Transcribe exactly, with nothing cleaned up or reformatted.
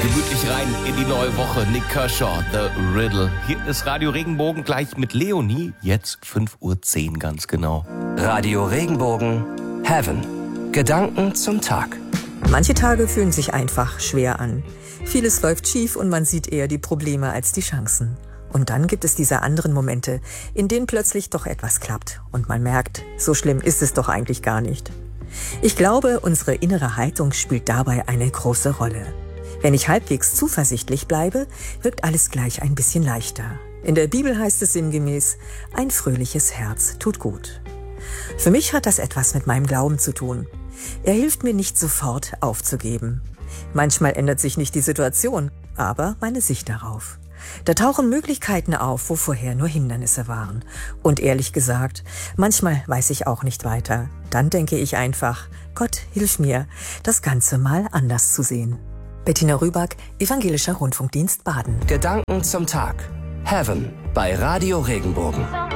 gemütlich rein in die neue Woche. Nick Kershaw, The Riddle. Hier ist Radio Regenbogen gleich mit Leonie. Jetzt fünf Uhr zehn ganz genau. Radio Regenbogen, Heaven. Gedanken zum Tag. Manche Tage fühlen sich einfach schwer an. Vieles läuft schief und man sieht eher die Probleme als die Chancen. Und dann gibt es diese anderen Momente, in denen plötzlich doch etwas klappt und man merkt, so schlimm ist es doch eigentlich gar nicht. Ich glaube, unsere innere Haltung spielt dabei eine große Rolle. Wenn ich halbwegs zuversichtlich bleibe, wirkt alles gleich ein bisschen leichter. In der Bibel heißt es sinngemäß, ein fröhliches Herz tut gut. Für mich hat das etwas mit meinem Glauben zu tun. Er hilft mir nicht sofort aufzugeben. Manchmal ändert sich nicht die Situation, aber meine Sicht darauf. Da tauchen Möglichkeiten auf, wo vorher nur Hindernisse waren. Und ehrlich gesagt, manchmal weiß ich auch nicht weiter. Dann denke ich einfach, Gott, hilf mir, das Ganze mal anders zu sehen. Bettina Rüback, Evangelischer Rundfunkdienst Baden. Gedanken zum Tag. Heaven bei Radio Regenbogen.